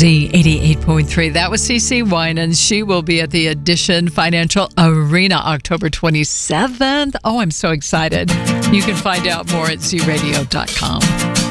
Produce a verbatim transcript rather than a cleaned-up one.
Z eighty-eight point three. That was CeCe Winans. She will be at the Edition Financial Arena October twenty-seventh. Oh, I'm so excited. You can find out more at z radio dot com.